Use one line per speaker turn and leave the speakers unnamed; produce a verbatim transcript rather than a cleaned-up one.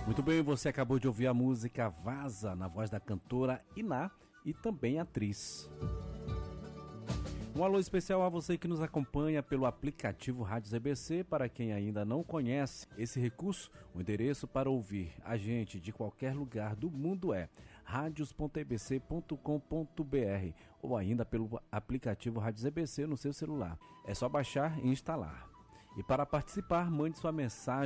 Muito bem, você acabou de ouvir a música Vaza, na voz da cantora Iná e também atriz. Um alô especial a você que nos acompanha pelo aplicativo Rádio Z B C. Para quem ainda não conhece esse recurso, o endereço para ouvir a gente de qualquer lugar do mundo é radios ponto e b c ponto com ponto b r ou ainda pelo aplicativo Rádio Z B C no seu celular. É só baixar e instalar. E para participar, mande sua mensagem